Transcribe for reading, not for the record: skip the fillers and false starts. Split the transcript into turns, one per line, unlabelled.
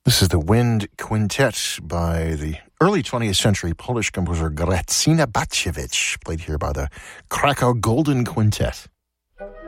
This is the Wind Quintet by the early 20th century Polish composer Grażyna Batkiewicz, played here by the Krakow Golden Quintet.